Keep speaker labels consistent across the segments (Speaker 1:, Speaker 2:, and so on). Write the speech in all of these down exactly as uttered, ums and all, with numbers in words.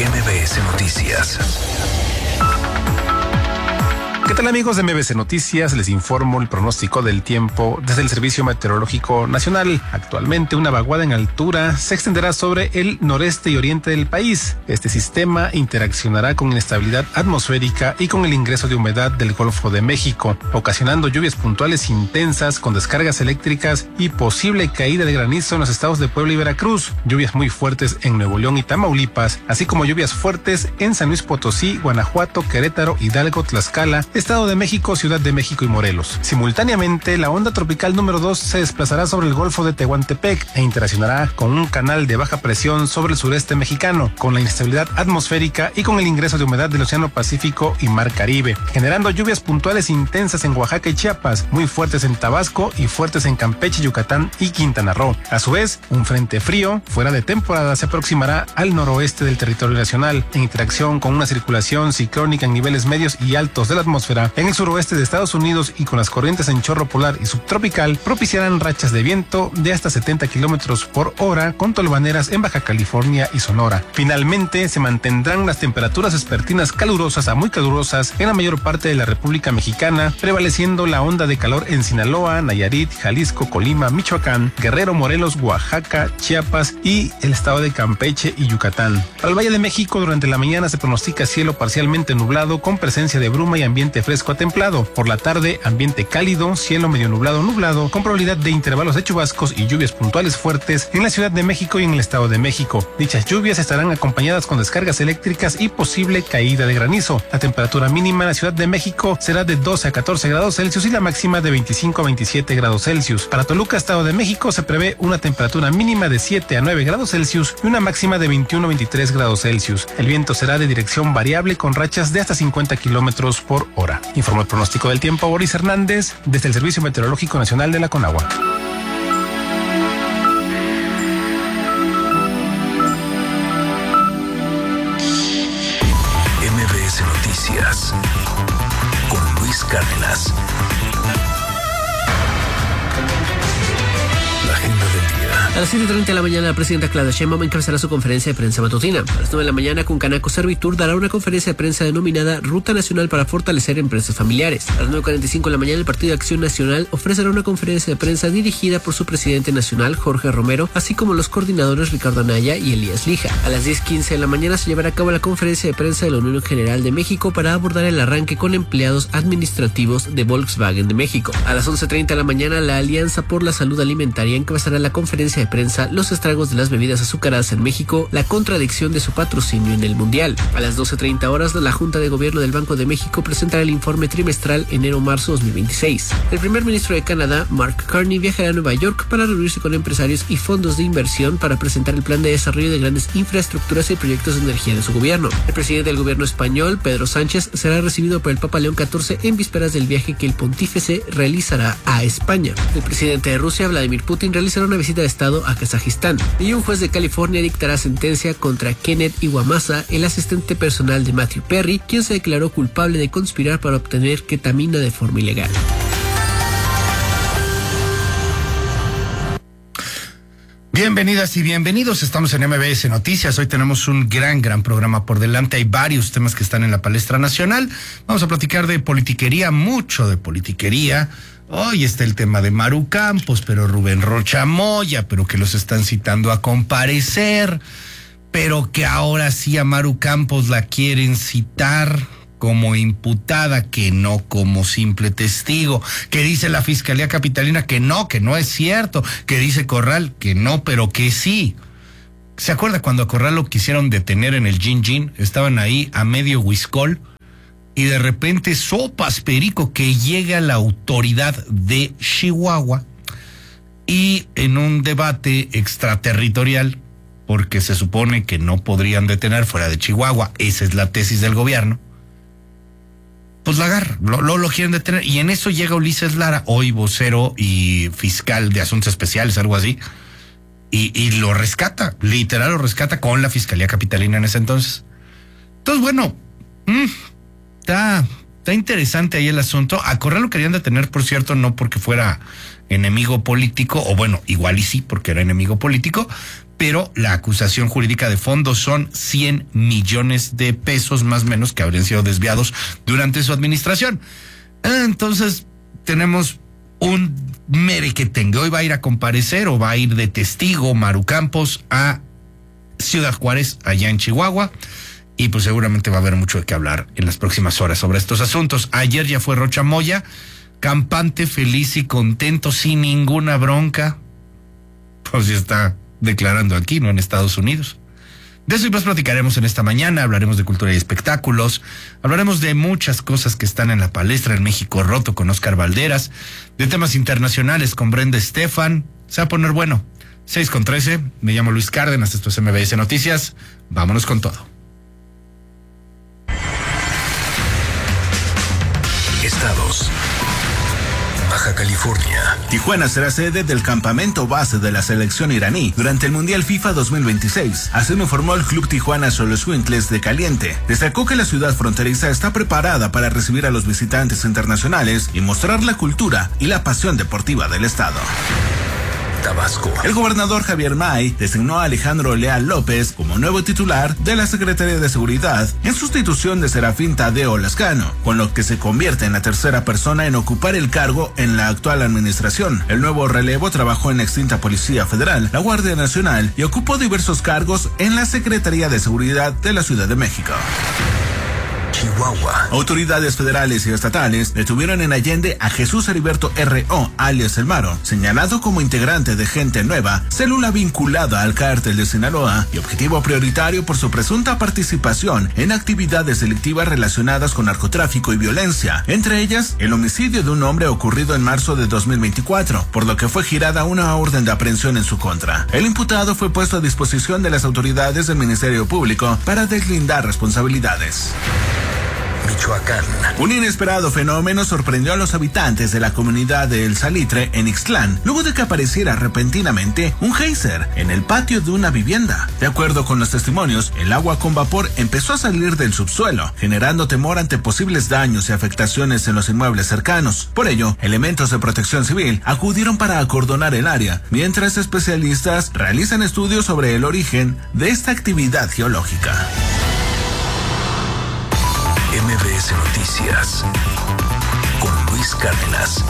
Speaker 1: M B S Noticias.
Speaker 2: ¿Qué tal, amigos de M B S Noticias? Les informo el pronóstico del tiempo desde el Servicio Meteorológico Nacional. Actualmente una vaguada en altura se extenderá sobre el noreste y oriente del país. Este sistema interaccionará con inestabilidad atmosférica y con el ingreso de humedad del Golfo de México, ocasionando lluvias puntuales intensas con descargas eléctricas y posible caída de granizo en los estados de Puebla y Veracruz, lluvias muy fuertes en Nuevo León y Tamaulipas, así como lluvias fuertes en San Luis Potosí, Guanajuato, Querétaro, Hidalgo, Tlaxcala, Estado de México, Ciudad de México y Morelos. Simultáneamente, la onda tropical número dos se desplazará sobre el Golfo de Tehuantepec e interaccionará con un canal de baja presión sobre el sureste mexicano, con la inestabilidad atmosférica y con el ingreso de humedad del Océano Pacífico y Mar Caribe, generando lluvias puntuales intensas en Oaxaca y Chiapas, muy fuertes en Tabasco y fuertes en Campeche, Yucatán y Quintana Roo. A su vez, un frente frío, fuera de temporada, se aproximará al noroeste del territorio nacional, en interacción con una circulación ciclónica en niveles medios y altos de la atmósfera en el suroeste de Estados Unidos y con las corrientes en chorro polar y subtropical, propiciarán rachas de viento de hasta setenta kilómetros por hora con tolvaneras en Baja California y Sonora. Finalmente, se mantendrán las temperaturas vespertinas calurosas a muy calurosas en la mayor parte de la República Mexicana, prevaleciendo la onda de calor en Sinaloa, Nayarit, Jalisco, Colima, Michoacán, Guerrero, Morelos, Oaxaca, Chiapas y el estado de Campeche y Yucatán. Para el Valle de México, durante la mañana se pronostica cielo parcialmente nublado con presencia de bruma y ambiente fresco a templado. Por la tarde, ambiente cálido, cielo medio nublado nublado, con probabilidad de intervalos de chubascos y lluvias puntuales fuertes en la Ciudad de México y en el Estado de México. Dichas lluvias estarán acompañadas con descargas eléctricas y posible caída de granizo. La temperatura mínima en la Ciudad de México será de doce a catorce grados Celsius y la máxima de veinticinco a veintisiete grados Celsius. Para Toluca, Estado de México, se prevé una temperatura mínima de siete a nueve grados Celsius y una máxima de veintiuno a veintitrés grados Celsius. El viento será de dirección variable con rachas de hasta cincuenta kilómetros por hora. Informó el pronóstico del tiempo Boris Hernández desde el Servicio Meteorológico Nacional de la Conagua.
Speaker 1: M B S Noticias con Luis Cárdenas. La agenda del día.
Speaker 3: A las siete treinta de la mañana, la presidenta Claudia Sheinbaum encabezará su conferencia de prensa matutina. A las nueve de la mañana, con Canaco Servitur dará una conferencia de prensa denominada Ruta Nacional para Fortalecer Empresas Familiares. A las nueve cuarenta y cinco de la mañana, el Partido de Acción Nacional ofrecerá una conferencia de prensa dirigida por su presidente nacional, Jorge Romero, así como los coordinadores Ricardo Anaya y Elías Lija. A las diez quince de la mañana se llevará a cabo la conferencia de prensa de la Unión General de México para abordar el arranque con empleados administrativos de Volkswagen de México. A las once treinta de la mañana, la Alianza por la Salud Alimentaria encabezará la conferencia de prensa Los estragos de las bebidas azucaradas en México, la contradicción de su patrocinio en el Mundial. A las doce treinta horas, la Junta de Gobierno del Banco de México presentará el informe trimestral enero-marzo dos mil veintiséis. El primer ministro de Canadá, Mark Carney, viajará a Nueva York para reunirse con empresarios y fondos de inversión para presentar el plan de desarrollo de grandes infraestructuras y proyectos de energía de su gobierno. El presidente del gobierno español, Pedro Sánchez, será recibido por el Papa León catorce en vísperas del viaje que el pontífice realizará a España. El presidente de Rusia, Vladimir Putin, realizará una visita de estado a Kazajistán. Y un juez de California dictará sentencia contra Kenneth Iwamasa, el asistente personal de Matthew Perry, quien se declaró culpable de conspirar para obtener ketamina de forma ilegal.
Speaker 4: Bienvenidas y bienvenidos, estamos en M B S Noticias. Hoy tenemos un gran, gran programa por delante. Hay varios temas que están en la palestra nacional. Vamos a platicar de politiquería, mucho de politiquería. Hoy está el tema de Maru Campos, pero Rubén Rocha Moya, pero que los están citando a comparecer, pero que ahora sí a Maru Campos la quieren citar como imputada, que no como simple testigo, que dice la Fiscalía Capitalina que no, que no es cierto, que dice Corral que no, pero que sí. ¿Se acuerda cuando a Corral lo quisieron detener en el Gin Gin? Estaban ahí a medio Huiscol y de repente, sopas perico, que llega la autoridad de Chihuahua y en un debate extraterritorial, porque se supone que no podrían detener fuera de Chihuahua, esa es la tesis del gobierno, pues la agarran, lo, lo, lo quieren detener, y en eso llega Ulises Lara, hoy vocero y fiscal de asuntos especiales, algo así, y, y lo rescata, literal lo rescata con la Fiscalía Capitalina en ese entonces. Entonces, bueno, mmm, Está, está interesante ahí el asunto. A Corral lo querían detener, por cierto, no porque fuera enemigo político, o bueno, igual y sí, porque era enemigo político, pero la acusación jurídica de fondo son cien millones de pesos más o menos que habrían sido desviados durante su administración. Entonces tenemos un merequetengue. Hoy va a ir a comparecer o va a ir de testigo Maru Campos a Ciudad Juárez, allá en Chihuahua, y pues seguramente va a haber mucho de qué hablar en las próximas horas sobre estos asuntos. Ayer ya fue Rocha Moya, campante, feliz y contento, sin ninguna bronca. Pues ya está declarando aquí, no en Estados Unidos. De eso y más platicaremos en esta mañana. Hablaremos de cultura y espectáculos, hablaremos de muchas cosas que están en la palestra. En México Roto con Oscar Valderas, de temas internacionales con Brenda Estefan. Se va a poner bueno. seis con trece, me llamo Luis Cárdenas, esto es M B S Noticias. Vámonos con todo.
Speaker 1: Estados. Baja California.
Speaker 5: Tijuana será sede del campamento base de la selección iraní durante el Mundial FIFA dos mil veintiséis. Así lo informó el Club Tijuana Xoloitzcuintles de Caliente. Destacó que la ciudad fronteriza está preparada para recibir a los visitantes internacionales y mostrar la cultura y la pasión deportiva del estado.
Speaker 1: Tabasco.
Speaker 5: El gobernador Javier May designó a Alejandro Leal López como nuevo titular de la Secretaría de Seguridad en sustitución de Serafín Tadeo Lascano, con lo que se convierte en la tercera persona en ocupar el cargo en la actual administración. El nuevo relevo trabajó en la extinta Policía Federal, la Guardia Nacional y ocupó diversos cargos en la Secretaría de Seguridad de la Ciudad de México.
Speaker 1: Chihuahua.
Speaker 5: Autoridades federales y estatales detuvieron en Allende a Jesús Heriberto R O, alias El Maro, señalado como integrante de Gente Nueva, célula vinculada al cártel de Sinaloa y objetivo prioritario por su presunta participación en actividades delictivas relacionadas con narcotráfico y violencia, entre ellas el homicidio de un hombre ocurrido en marzo de dos mil veinticuatro, por lo que fue girada una orden de aprehensión en su contra. El imputado fue puesto a disposición de las autoridades del Ministerio Público para deslindar responsabilidades.
Speaker 1: Michoacán.
Speaker 5: Un inesperado fenómeno sorprendió a los habitantes de la comunidad de El Salitre en Ixtlán, luego de que apareciera repentinamente un geyser en el patio de una vivienda. De acuerdo con los testimonios, el agua con vapor empezó a salir del subsuelo, generando temor ante posibles daños y afectaciones en los inmuebles cercanos. Por ello, elementos de protección civil acudieron para acordonar el área, mientras especialistas realizan estudios sobre el origen de esta actividad geológica.
Speaker 1: M B S Noticias con Luis Cárdenas.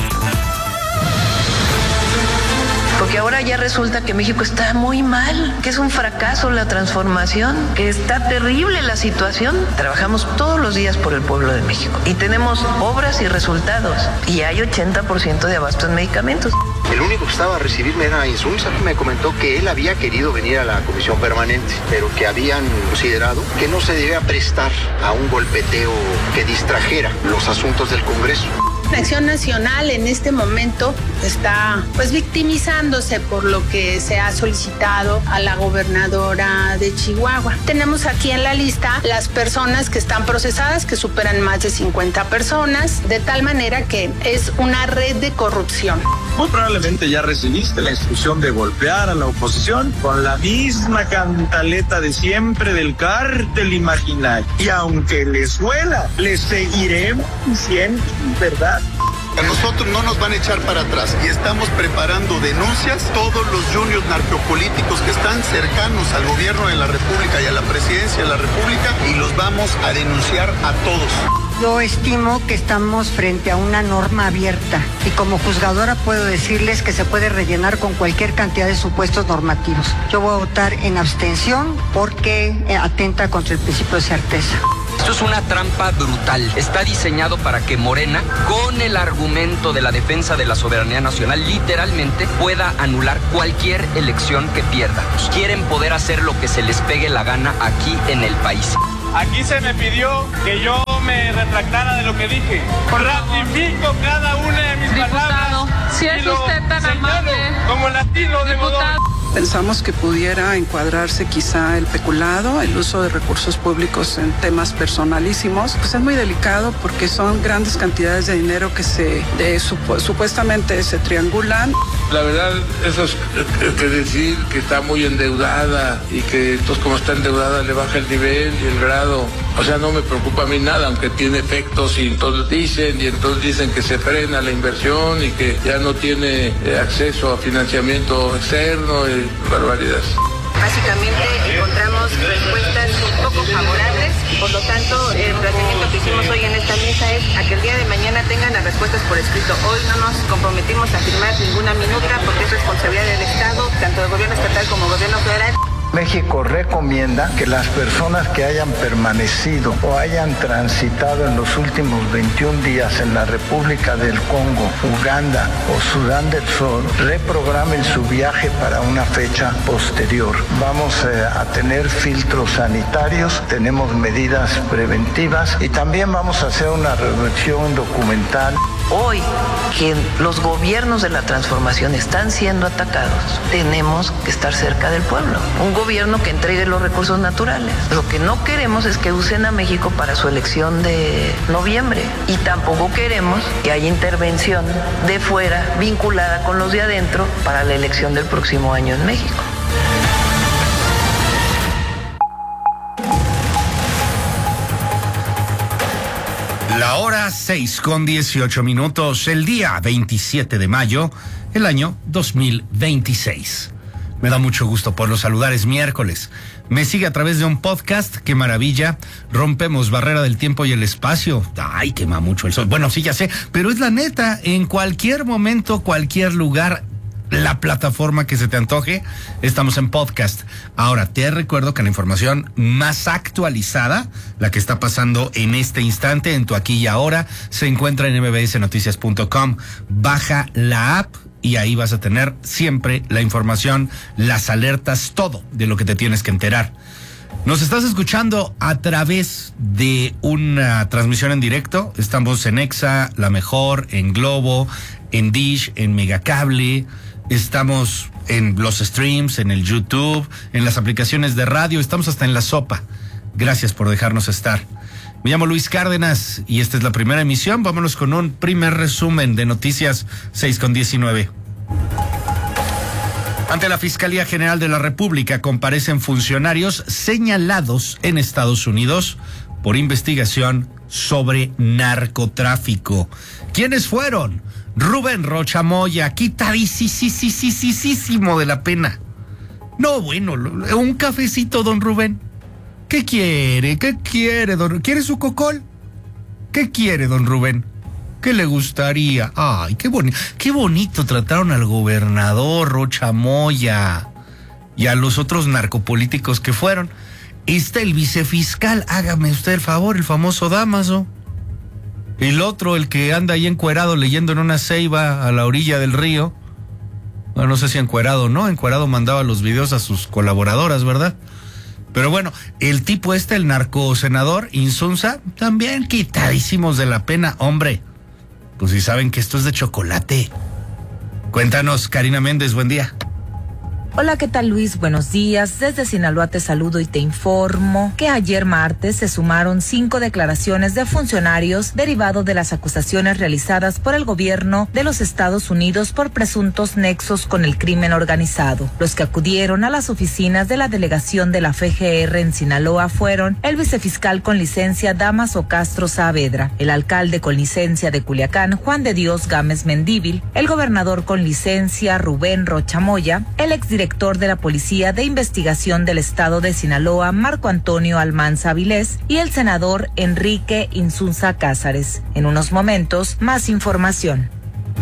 Speaker 6: Porque ahora ya resulta que México está muy mal, que es un fracaso la transformación, que está terrible la situación. Trabajamos todos los días por el pueblo de México y tenemos obras y resultados. Y hay ochenta por ciento de abasto en medicamentos.
Speaker 7: El único que estaba a recibirme era Insulza. Me comentó que él había querido venir a la comisión permanente, pero que habían considerado que no se debía prestar a un golpeteo que distrajera los asuntos del Congreso.
Speaker 8: Acción Nacional en este momento está pues victimizándose por lo que se ha solicitado a la gobernadora de Chihuahua. Tenemos aquí en la lista las personas que están procesadas, que superan más de cincuenta personas, de tal manera que es una red de corrupción.
Speaker 9: Muy probablemente ya recibiste la instrucción de golpear a la oposición con la misma cantaleta de siempre del cártel imaginario. Y aunque les duela, les seguiremos diciendo verdad.
Speaker 10: A nosotros no nos van a echar para atrás y estamos preparando denuncias. Todos los juniors narcopolíticos que están cercanos al gobierno de la República y a la presidencia de la República, y los vamos a denunciar a todos.
Speaker 11: Yo estimo que estamos frente a una norma abierta y como juzgadora puedo decirles que se puede rellenar con cualquier cantidad de supuestos normativos. Yo voy a votar en abstención porque atenta contra el principio de certeza.
Speaker 12: Esto es una trampa brutal. Está diseñado para que Morena, con el argumento de la defensa de la soberanía nacional, literalmente pueda anular cualquier elección que pierda. Quieren poder hacer lo que se les pegue la gana aquí en el país.
Speaker 13: Aquí se me pidió que yo me retractara de lo que dije. Ratifico cada una de mis
Speaker 14: Diputado,
Speaker 13: palabras.
Speaker 14: Si es usted tan amable.
Speaker 13: Como latino de
Speaker 14: Diputado.
Speaker 15: Pensamos que pudiera encuadrarse quizá el peculado, el uso de recursos públicos en temas personalísimos. Pues es muy delicado porque son grandes cantidades de dinero que se de, supu supuestamente se triangulan.
Speaker 16: La verdad, eso es que decir que está muy endeudada y que entonces como está endeudada le baja el nivel y el grado. O sea, no me preocupa a mí nada, aunque tiene efectos y entonces dicen, y entonces dicen que se frena la inversión y que ya ya no tiene eh, acceso a financiamiento externo y barbaridades.
Speaker 14: Básicamente encontramos respuestas un poco favorables, por lo tanto el planteamiento que hicimos hoy en esta mesa es a que el día de mañana tengan las respuestas por escrito. Hoy no nos comprometimos a firmar ninguna minuta porque es responsabilidad del Estado, tanto del gobierno estatal como gobierno federal.
Speaker 17: México recomienda que las personas que hayan permanecido o hayan transitado en los últimos veintiún días en la República del Congo, Uganda o Sudán del Sur reprogramen su viaje para una fecha posterior. Vamos eh, a tener filtros sanitarios, tenemos medidas preventivas y también vamos a hacer una revisión documental.
Speaker 6: Hoy, que los gobiernos de la transformación están siendo atacados, tenemos que estar cerca del pueblo. Un gobierno que entregue los recursos naturales. Lo que no queremos es que usen a México para su elección de noviembre. Y tampoco queremos que haya intervención de fuera vinculada con los de adentro para la elección del próximo año en México.
Speaker 4: La hora seis con dieciocho minutos, el día veintisiete de mayo, el año dos mil veintiséis. Me da mucho gusto poderlo saludar, es miércoles. Me sigue a través de un podcast, qué maravilla. Rompemos barrera del tiempo y el espacio. Ay, quema mucho el sol. Bueno, sí, ya sé, pero es la neta, en cualquier momento, cualquier lugar, la plataforma que se te antoje, estamos en podcast. Ahora, te recuerdo que la información más actualizada, la que está pasando en este instante, en tu aquí y ahora, se encuentra en m b s noticias punto com. Baja la app y ahí vas a tener siempre la información, las alertas, todo de lo que te tienes que enterar. Nos estás escuchando a través de una transmisión en directo. Estamos en Exa, La Mejor, en Globo, en Dish, en Megacable. Estamos en los streams, en el YouTube, en las aplicaciones de radio. Estamos hasta en La Sopa. Gracias por dejarnos estar. Me llamo Luis Cárdenas y esta es la primera emisión. Vámonos con un primer resumen de noticias seis con diecinueve. Ante la Fiscalía General de la República comparecen funcionarios señalados en Estados Unidos por investigación sobre narcotráfico. ¿Quiénes fueron? Rubén Rocha Moya, quitadísimo de la pena. No, bueno, un cafecito, don Rubén. ¿Qué quiere? ¿Qué quiere, don? ¿Quiere su cocol? ¿Qué quiere, don Rubén? ¿Qué le gustaría? Ay, qué bonito, qué bonito trataron al gobernador Rocha Moya y a los otros narcopolíticos que fueron. Está el vicefiscal, hágame usted el favor, el famoso Dámaso. El otro, el que anda ahí encuerado leyendo en una ceiba a la orilla del río. Bueno, no sé si encuerado o no, encuerado mandaba los videos a sus colaboradoras, ¿verdad? Pero bueno, el tipo este, el narcosenador Insunza, también quitadísimos de la pena, hombre. Pues si saben que esto es de chocolate. Cuéntanos, Karina Méndez, buen día.
Speaker 18: Hola, ¿qué tal, Luis? Buenos días. Desde Sinaloa te saludo y te informo que ayer martes se sumaron cinco declaraciones de funcionarios derivados de las acusaciones realizadas por el gobierno de los Estados Unidos por presuntos nexos con el crimen organizado. Los que acudieron a las oficinas de la delegación de la F G R en Sinaloa fueron el vicefiscal con licencia Dámaso Castro Saavedra, el alcalde con licencia de Culiacán Juan de Dios Gámez Mendívil, el gobernador con licencia Rubén Rocha Moya, el exdirector de la Policía de Investigación del Estado de Sinaloa, Marco Antonio Almanza Avilés, y el senador Enrique Insunza Cázares. En unos momentos, más información.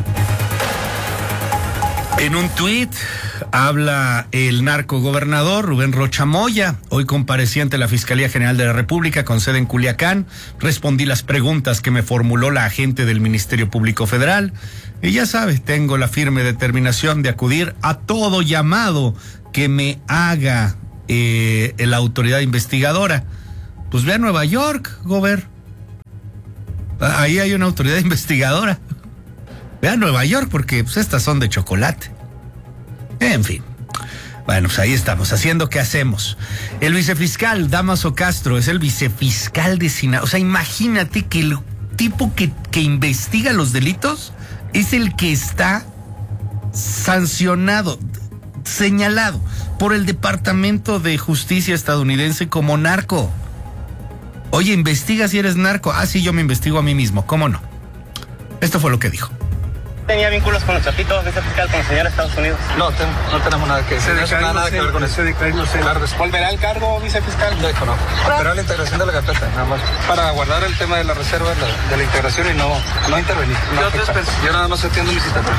Speaker 4: En un tuit habla el narcogobernador Rubén Rocha Moya, hoy compareciente ante la Fiscalía General de la República con sede en Culiacán. Respondí las preguntas que me formuló la agente del Ministerio Público Federal. Y ya sabe, tengo la firme determinación de acudir a todo llamado que me haga eh, la autoridad investigadora. Pues ve a Nueva York, gober. Ahí hay una autoridad investigadora. Ve a Nueva York porque pues, estas son de chocolate. En fin. Bueno, pues ahí estamos, haciendo qué hacemos. El vicefiscal Dámaso Castro es el vicefiscal de Sinaloa. O sea, imagínate que el tipo que, que investiga los delitos es el que está sancionado, señalado por el Departamento de Justicia estadounidense como narco. Oye, investiga si eres narco. Ah, sí, yo me investigo a mí mismo, ¿cómo no? Esto fue lo que dijo.
Speaker 19: ¿Tenía vínculos con el Chapito, vicefiscal, con el señor Estados Unidos?
Speaker 20: No, ten, no tenemos nada que decir. No tiene nada que ver con eso.
Speaker 19: Claro, ¿volverá el cargo, vicefiscal?
Speaker 20: De no. Pero la integración de la carpeta, nada más. Para guardar el tema de la reserva de la, de la integración y no, no intervenir. No yo, yo nada más atiendo mi cita.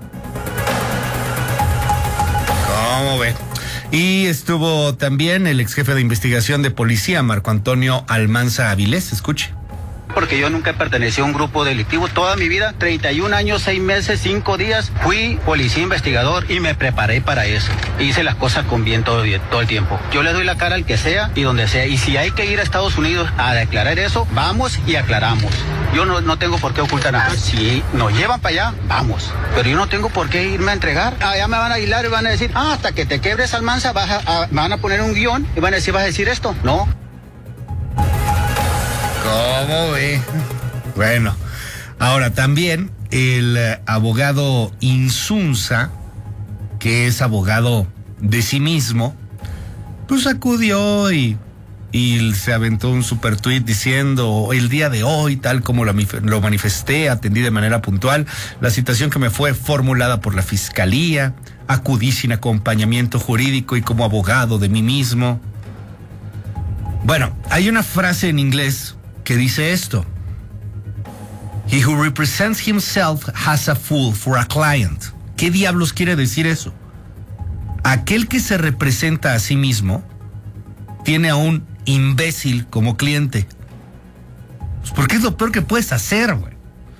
Speaker 4: ¿Cómo ve? Y estuvo también el ex jefe de investigación de policía, Marco Antonio Almanza Avilés. Escuche.
Speaker 21: Porque yo nunca pertenecí a un grupo delictivo. Toda mi vida, treinta y un años, seis meses, cinco días, fui policía investigador y me preparé para eso. Hice las cosas con bien todo, todo el tiempo. Yo le doy la cara al que sea y donde sea. Y si hay que ir a Estados Unidos a declarar eso, vamos y aclaramos. Yo no, no tengo por qué ocultar nada. Si nos llevan para allá, vamos. Pero yo no tengo por qué irme a entregar. Allá me van a aislar y van a decir, ah, hasta que te quebres, Almanza, vas a, a, me van a poner un guión y van a decir, vas a decir esto. No.
Speaker 4: ¿Cómo ve? Bueno, ahora también el eh, abogado Insunza, que es abogado de sí mismo, pues acudió y, y se aventó un super tuit diciendo: el día de hoy, tal como lo, lo manifesté, atendí de manera puntual la citación que me fue formulada por la fiscalía, acudí sin acompañamiento jurídico y como abogado de mí mismo. Bueno, hay una frase en inglés que dice esto: He who represents himself has a fool for a client. ¿Qué diablos quiere decir eso? Aquel que se representa a sí mismo tiene a un imbécil como cliente. Pues porque es lo peor que puedes hacer, güey.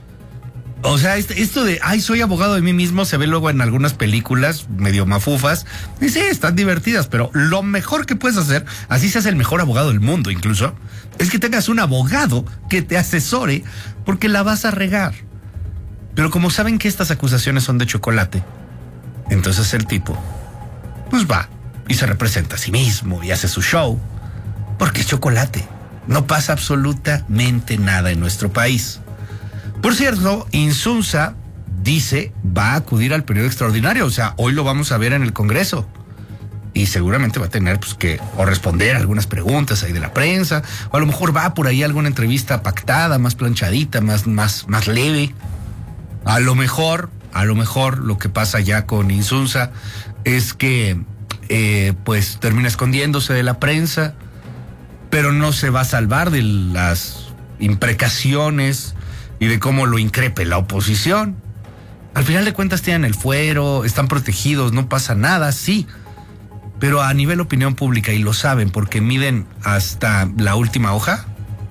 Speaker 4: O sea, esto de, ay, soy abogado de mí mismo, se ve luego en algunas películas medio mafufas. Y sí, están divertidas, pero lo mejor que puedes hacer, así seas el mejor abogado del mundo incluso, es que tengas un abogado que te asesore, porque la vas a regar. Pero como saben que estas acusaciones son de chocolate, entonces el tipo, pues va y se representa a sí mismo y hace su show, porque es chocolate. No pasa absolutamente nada en nuestro país. Por cierto, Insunza dice va a acudir al periodo extraordinario, o sea, hoy lo vamos a ver en el Congreso. Y seguramente va a tener pues, que o responder algunas preguntas ahí de la prensa, o a lo mejor va por ahí alguna entrevista pactada, más planchadita, más, más, más leve. A lo mejor, a lo mejor lo que pasa ya con Insunza es que eh, pues termina escondiéndose de la prensa, pero no se va a salvar de las imprecaciones y de cómo lo increpe la oposición. Al final de cuentas tienen el fuero, están protegidos, no pasa nada, sí. Pero a nivel opinión pública, y lo saben porque miden hasta la última hoja,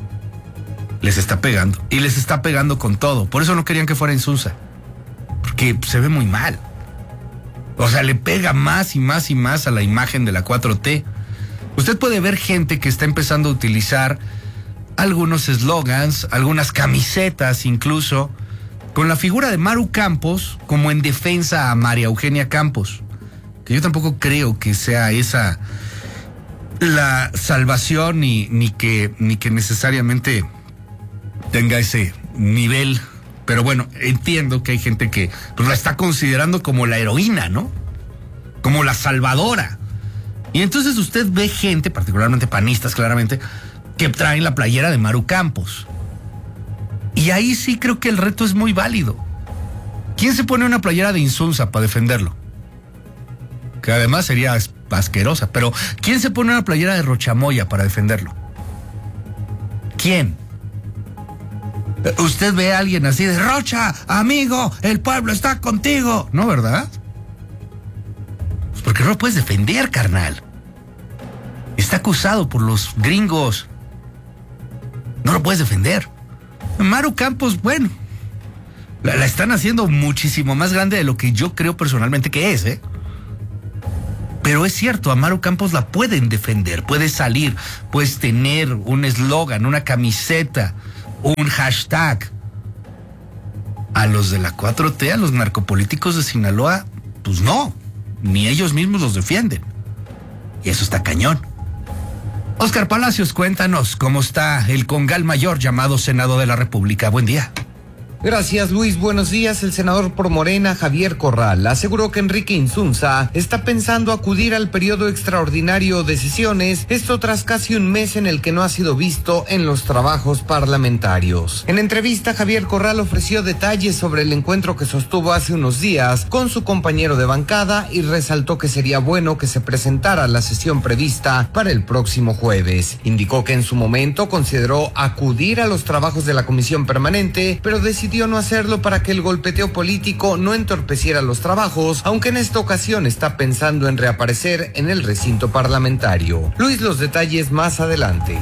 Speaker 4: les está pegando. Y les está pegando con todo. Por eso no querían que fuera Insunza. Porque se ve muy mal. O sea, le pega más y más y más a la imagen de la cuatro T. Usted puede ver gente que está empezando a utilizar algunos eslogans, algunas camisetas incluso, con la figura de Maru Campos como en defensa a María Eugenia Campos. Que yo tampoco creo que sea esa la salvación ni, ni, que, ni que necesariamente tenga ese nivel. Pero bueno, entiendo que hay gente que pues, la está considerando como la heroína, ¿no? Como la salvadora. Y entonces usted ve gente, particularmente panistas claramente, que traen la playera de Maru Campos. Y ahí sí creo que el reto es muy válido. ¿Quién se pone una playera de Insunza para defenderlo? Que además sería asquerosa, pero ¿quién se pone una playera de Rochamoya para defenderlo? ¿Quién? Usted ve a alguien así de Rocha, amigo, el pueblo está contigo. ¿No, verdad? Pues porque no lo puedes defender, carnal. Está acusado por los gringos. No lo puedes defender. Maru Campos, bueno, la, la están haciendo muchísimo más grande de lo que yo creo personalmente que es, ¿eh? Pero es cierto, a Maru Campos la pueden defender, puede salir, puedes tener un eslogan, una camiseta, un hashtag. A los de la cuatro T, a los narcopolíticos de Sinaloa, pues no, ni ellos mismos los defienden. Y eso está cañón. Oscar Palacios, cuéntanos cómo está el congal mayor llamado Senado de la República. Buen día.
Speaker 2: Gracias, Luis. Buenos días. El senador por Morena, Javier Corral, aseguró que Enrique Insunza está pensando acudir al periodo extraordinario de sesiones, esto tras casi un mes en el que no ha sido visto en los trabajos parlamentarios. En entrevista, Javier Corral ofreció detalles sobre el encuentro que sostuvo hace unos días con su compañero de bancada y resaltó que sería bueno que se presentara la sesión prevista para el próximo jueves. Indicó que en su momento consideró acudir a los trabajos de la comisión permanente, pero decidió no hacerlo para que el golpeteo político no entorpeciera los trabajos, aunque en esta ocasión está pensando en reaparecer en el recinto parlamentario. Luis, los detalles más adelante.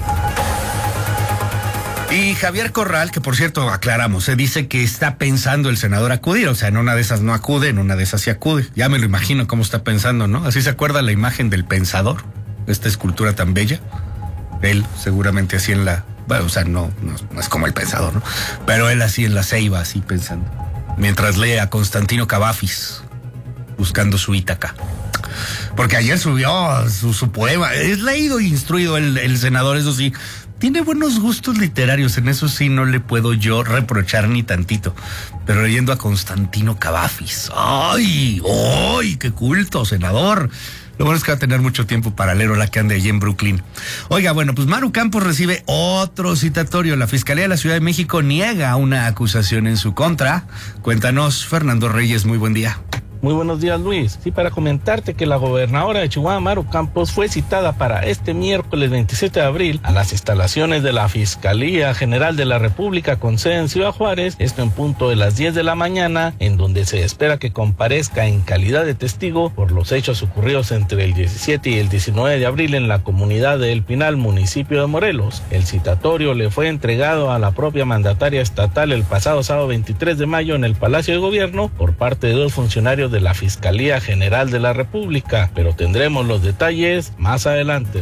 Speaker 4: Y Javier Corral, que por cierto aclaramos, se dice que está pensando el senador acudir, o sea, en una de esas no acude, en una de esas sí acude. Ya me lo imagino cómo está pensando, ¿no? Así se acuerda la imagen del pensador, esta escultura tan bella. Él seguramente así en la... Bueno, o sea, no, no, no es como el pensador, ¿no? Pero él así en la ceiba, así pensando. Mientras lee a Constantino Cavafis, buscando su Ítaca. Porque ayer subió su, su poema. Es leído e instruido el, el senador, eso sí. Tiene buenos gustos literarios, en eso sí no le puedo yo reprochar ni tantito. Pero leyendo a Constantino Cavafis. ¡Ay! ¡Ay! ¡Qué culto, senador! Lo bueno es que va a tener mucho tiempo para leer la que ande allí en Brooklyn. Oiga, bueno, pues Maru Campos recibe otro citatorio. La Fiscalía de la Ciudad de México niega una acusación en su contra. Cuéntanos, Fernando Reyes, muy buen día.
Speaker 22: Muy buenos días, Luis. Sí, para comentarte que la gobernadora de Chihuahua, Maru Campos, fue citada para este miércoles veintisiete de abril a las instalaciones de la Fiscalía General de la República con sede en Ciudad Juárez, esto en punto de las diez de la mañana, en donde se espera que comparezca en calidad de testigo por los hechos ocurridos entre el diecisiete y el diecinueve de abril en la comunidad de El Pinal, municipio de Morelos. El citatorio le fue entregado a la propia mandataria estatal el pasado sábado veintitrés de mayo en el Palacio de Gobierno por parte de dos funcionarios de la Fiscalía General de la República, pero tendremos los detalles más adelante.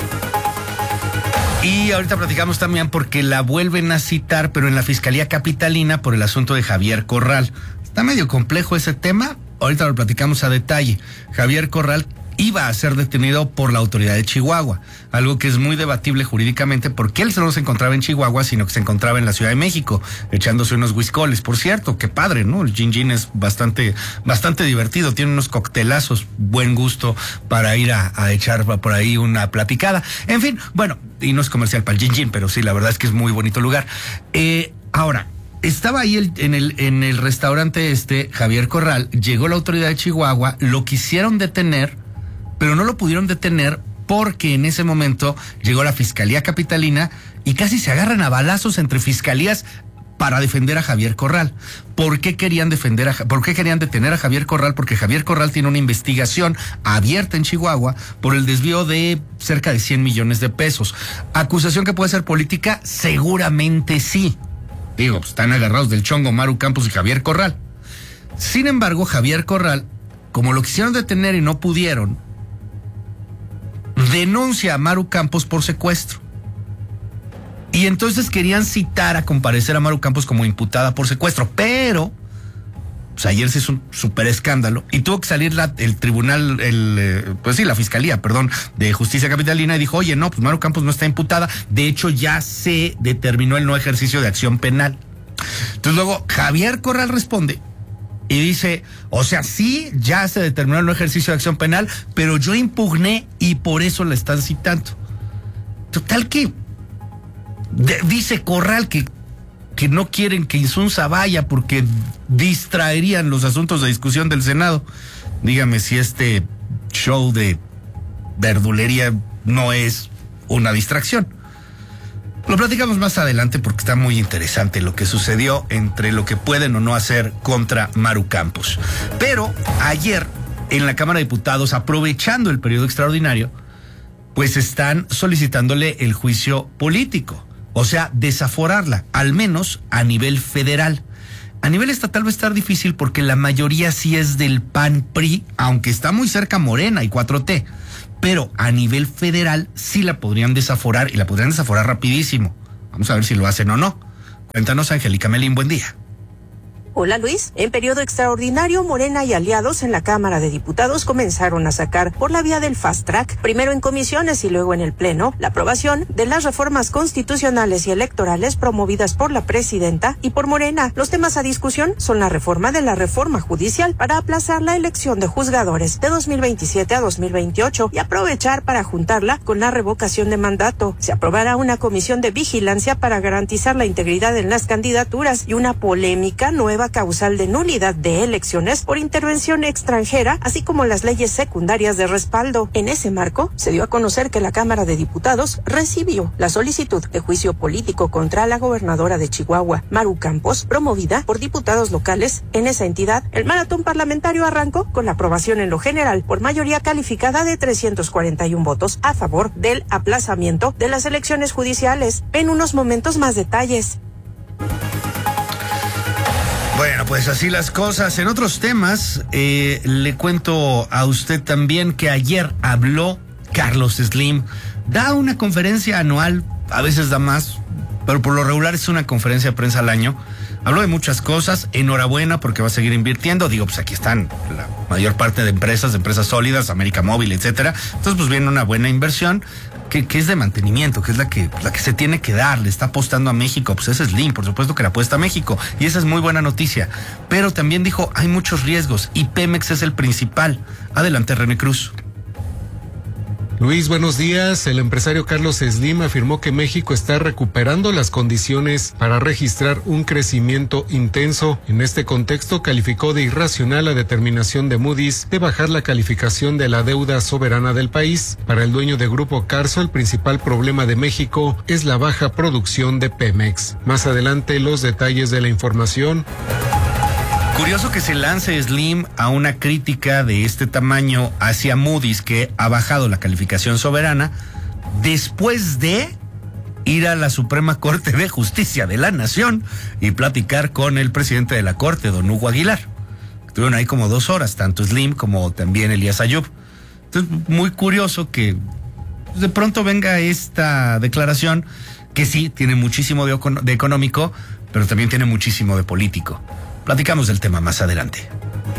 Speaker 4: Y ahorita platicamos también porque la vuelven a citar, pero en la Fiscalía Capitalina por el asunto de Javier Corral. Está medio complejo ese tema, ahorita lo platicamos a detalle. Javier Corral iba a ser detenido por la autoridad de Chihuahua, algo que es muy debatible jurídicamente porque él no se encontraba en Chihuahua, sino que se encontraba en la Ciudad de México, echándose unos whiskoles. Por cierto, qué padre, ¿no? El Gin Gin es bastante, bastante divertido, tiene unos coctelazos, buen gusto para ir a, a echar por ahí una platicada. En fin, bueno, y no es comercial para el Gin Gin, pero sí, la verdad es que es muy bonito lugar. Eh, ahora, estaba ahí el, en, el, en el restaurante este, Javier Corral, llegó la autoridad de Chihuahua, lo quisieron detener, pero no lo pudieron detener porque en ese momento llegó la Fiscalía Capitalina y casi se agarran a balazos entre fiscalías para defender a Javier Corral. ¿Por qué querían defender a, por qué querían detener a Javier Corral? Porque Javier Corral tiene una investigación abierta en Chihuahua por el desvío de cerca de cien millones de pesos. ¿Acusación que puede ser política? Seguramente sí. Digo, pues están agarrados del chongo Maru Campos y Javier Corral. Sin embargo, Javier Corral, como lo quisieron detener y no pudieron, denuncia a Maru Campos por secuestro. Y entonces querían citar a comparecer a Maru Campos como imputada por secuestro, pero pues ayer se hizo un súper escándalo y tuvo que salir la, el tribunal, el, eh, pues sí, la Fiscalía, perdón, de Justicia Capitalina y dijo, oye, no, pues Maru Campos no está imputada, de hecho ya se determinó el no ejercicio de acción penal. Entonces luego Javier Corral responde y dice, o sea, sí, ya se determinó el no ejercicio de acción penal, pero yo impugné y por eso la están citando. Total que de, dice Corral que, que no quieren que Insunza vaya porque distraerían los asuntos de discusión del Senado. Dígame si este show de verdulería no es una distracción. Lo platicamos más adelante porque está muy interesante lo que sucedió entre lo que pueden o no hacer contra Maru Campos. Pero ayer en la Cámara de Diputados, aprovechando el periodo extraordinario, pues están solicitándole el juicio político, o sea, desaforarla, al menos a nivel federal. A nivel estatal va a estar difícil porque la mayoría sí es del P A N P R I, aunque está muy cerca Morena y cuatro T. Pero a nivel federal sí la podrían desaforar y la podrían desaforar rapidísimo. Vamos a ver si lo hacen o no. Cuéntanos, Angélica Melín, buen día.
Speaker 3: Hola Luis. En periodo extraordinario, Morena y aliados en la Cámara de Diputados comenzaron a sacar por la vía del fast track, primero en comisiones y luego en el Pleno, la aprobación de las reformas constitucionales y electorales promovidas por la presidenta y por Morena. Los temas a discusión son la reforma de la reforma judicial para aplazar la elección de juzgadores de dos mil veintisiete a dos mil veintiocho y aprovechar para juntarla con la revocación de mandato. Se aprobará una comisión de vigilancia para garantizar la integridad en las candidaturas y una polémica nueva causal de nulidad de elecciones por intervención extranjera, así como las leyes secundarias de respaldo. En ese marco, se dio a conocer que la Cámara de Diputados recibió la solicitud de juicio político contra la gobernadora de Chihuahua, Maru Campos, promovida por diputados locales en esa entidad. El maratón parlamentario arrancó con la aprobación en lo general por mayoría calificada de trescientos cuarenta y uno votos a favor del aplazamiento de las elecciones judiciales. En unos momentos más detalles.
Speaker 4: Bueno, pues así las cosas. En otros temas, eh, le cuento a usted también que ayer habló Carlos Slim. Da una conferencia anual, a veces da más, pero por lo regular es una conferencia de prensa al año. Habló de muchas cosas, enhorabuena porque va a seguir invirtiendo. Digo, pues aquí están la mayor parte de empresas, de empresas sólidas, América Móvil, etcétera. Entonces, pues viene una buena inversión que, que es de mantenimiento, que es la que, la que se tiene que dar. Le está apostando a México, pues es Slim, por supuesto que le apuesta a México. Y esa es muy buena noticia. Pero también dijo, hay muchos riesgos y Pemex es el principal. Adelante, René Cruz.
Speaker 5: Luis, buenos días. El empresario Carlos Slim afirmó que México está recuperando las condiciones para registrar un crecimiento intenso. En este contexto, calificó de irracional la determinación de Moody's de bajar la calificación de la deuda soberana del país. Para el dueño de Grupo Carso, el principal problema de México es la baja producción de Pemex. Más adelante, los detalles de la información.
Speaker 4: Curioso que se lance Slim a una crítica de este tamaño hacia Moody's, que ha bajado la calificación soberana, después de ir a la Suprema Corte de Justicia de la Nación y platicar con el presidente de la Corte, don Hugo Aguilar. Estuvieron ahí como dos horas, tanto Slim como también Elías Ayub. Entonces, muy curioso que de pronto venga esta declaración que sí tiene muchísimo de, de económico, pero también tiene muchísimo de político. Platicamos del tema más adelante.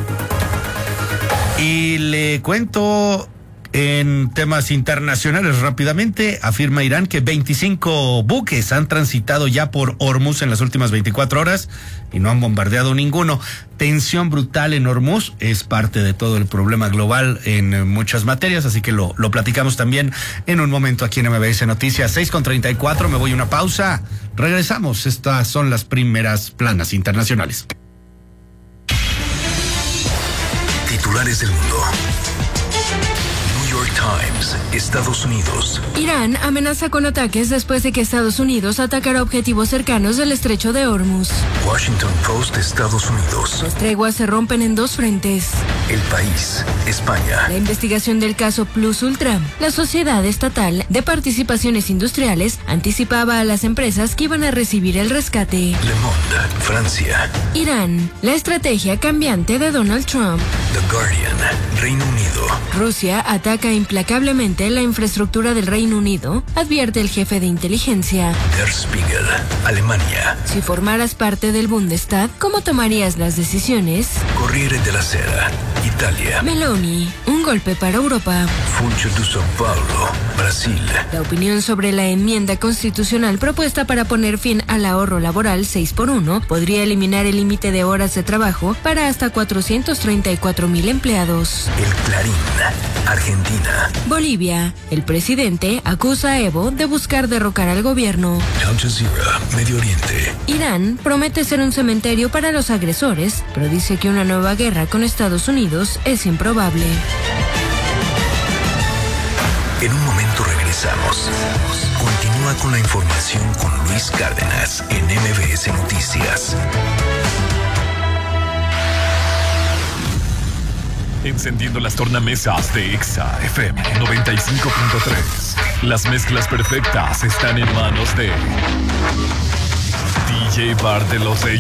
Speaker 4: Y le cuento en temas internacionales rápidamente. Afirma Irán que veinticinco buques han transitado ya por Hormuz en las últimas veinticuatro horas y no han bombardeado ninguno. Tensión brutal en Hormuz es parte de todo el problema global en muchas materias, así que lo, lo platicamos también en un momento aquí en M B S Noticias. seis con treinta y cuatro, me voy a una pausa. Regresamos. Estas son las primeras planas internacionales.
Speaker 1: Titulares del mundo. New York Times, Estados Unidos.
Speaker 23: Irán amenaza con ataques después de que Estados Unidos atacara objetivos cercanos del estrecho de Hormuz.
Speaker 1: Washington Post, Estados Unidos.
Speaker 23: Las treguas se rompen en dos frentes.
Speaker 1: El País, España.
Speaker 23: La investigación del caso Plus Ultra. La Sociedad Estatal de Participaciones Industriales anticipaba a las empresas que iban a recibir el rescate.
Speaker 1: Le Monde, Francia.
Speaker 23: Irán, la estrategia cambiante de Donald Trump.
Speaker 1: The Guardian, Reino Unido.
Speaker 23: Rusia ataca implacablemente la infraestructura del Reino Unido, advierte el jefe de inteligencia.
Speaker 1: Der Spiegel, Alemania.
Speaker 23: Si formaras parte del Bundestag, ¿cómo tomarías las decisiones?
Speaker 1: Corriere della Sera, Italia.
Speaker 23: Meloni, un golpe para Europa.
Speaker 1: Funcho de São Paulo, Brasil.
Speaker 23: La opinión sobre la enmienda constitucional propuesta para poner fin al ahorro laboral seis por uno podría eliminar el límite de horas de trabajo para hasta cuatrocientos treinta y cuatro mil empleados.
Speaker 1: El Clarín, Argentina.
Speaker 23: Bolivia. El presidente acusa a Evo de buscar derrocar al gobierno.
Speaker 1: Al Jazeera, Medio Oriente.
Speaker 23: Irán promete ser un cementerio para los agresores, pero dice que una nueva guerra con Estados Unidos es improbable.
Speaker 1: En un momento regresamos. Continúa con la información con Luis Cárdenas en M B S Noticias. Encendiendo las tornamesas de Exa F M noventa y cinco punto tres. Las mezclas perfectas están en manos de D J Bar de los Reyes.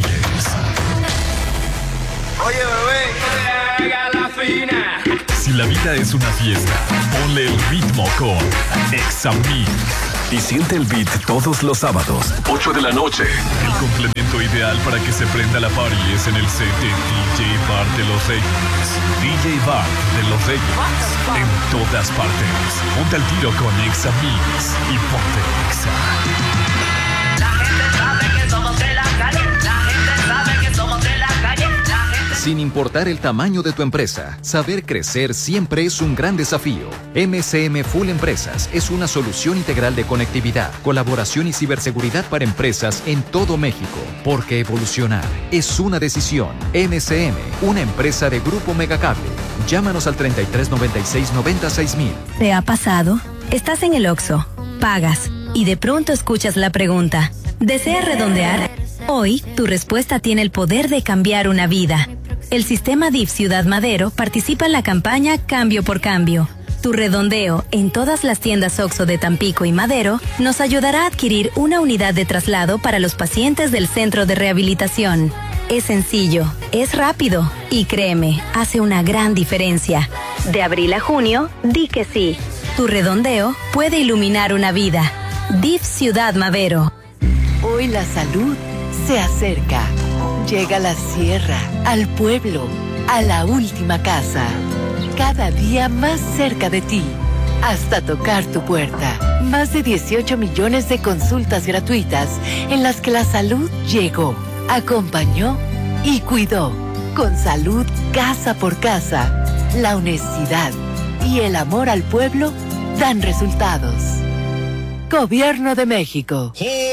Speaker 24: Oye, bebé, haga la fina.
Speaker 1: Si la vida es una fiesta, ponle el ritmo con Exa Mix. y siente el beat todos los sábados, ocho de la noche. El complemento ideal para que se prenda la party es en el set de D J Bar de Los Reyes. D J Bar de Los Reyes. En todas partes. Ponte al tiro con Exa Mix y ponte Exa.
Speaker 7: La gente sabe que somos de la calle. La gente sabe que somos de la calle.
Speaker 8: Sin importar el tamaño de tu empresa, saber crecer siempre es un gran desafío. M C M Full Empresas es una solución integral de conectividad, colaboración y ciberseguridad para empresas en todo México. Porque evolucionar es una decisión. M C M, una empresa de Grupo Megacable. Llámanos al treinta y tres noventa y seis noventa y seis mil.
Speaker 9: ¿Te ha pasado? Estás en el Oxxo, pagas y de pronto escuchas la pregunta: ¿deseas redondear? Hoy, tu respuesta tiene el poder de cambiar una vida. El sistema D I F Ciudad Madero participa en la campaña Cambio por Cambio. Tu redondeo en todas las tiendas Oxxo de Tampico y Madero nos ayudará a adquirir una unidad de traslado para los pacientes del centro de rehabilitación. Es sencillo, es rápido y créeme, hace una gran diferencia. De abril a junio, di que sí. Tu redondeo puede iluminar una vida. D I F Ciudad Madero.
Speaker 10: Hoy la salud se acerca. Llega a la sierra, al pueblo, a la última casa. Cada día más cerca de ti, hasta tocar tu puerta. Más de dieciocho millones de consultas gratuitas en las que la salud llegó, acompañó y cuidó. Con salud casa por casa, la honestidad y el amor al pueblo dan resultados. Gobierno de México.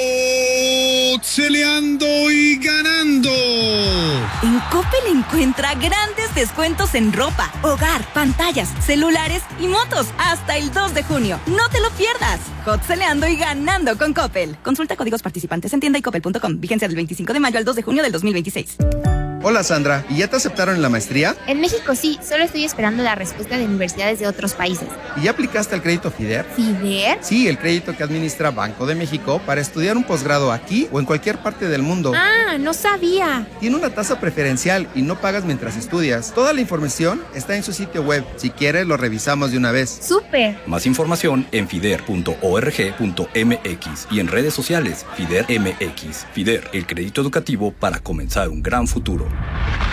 Speaker 4: Celeando y ganando.
Speaker 25: En Coppel encuentra grandes descuentos en ropa, hogar, pantallas, celulares y motos hasta el dos de junio. No te lo pierdas. Hot-celeando y ganando con Coppel. Consulta códigos participantes en tienda y coppel punto com. Vigencia del veinticinco de mayo al dos de junio del dos mil veintiséis.
Speaker 26: Hola Sandra, ¿y ya te aceptaron en la maestría?
Speaker 27: En México sí, solo estoy esperando la respuesta de universidades de otros países.
Speaker 26: ¿Y ya aplicaste al crédito FIDER?
Speaker 27: ¿FIDER?
Speaker 26: Sí, el crédito que administra Banco de México para estudiar un posgrado aquí o en cualquier parte del mundo.
Speaker 27: Ah, no sabía.
Speaker 26: Tiene una tasa preferencial y no pagas mientras estudias. Toda la información está en su sitio web. Si quieres, lo revisamos de una vez.
Speaker 27: ¡Súper!
Speaker 28: Más información en fider punto org punto m x y en redes sociales FIDER M X. FIDER, el crédito educativo para comenzar un gran futuro.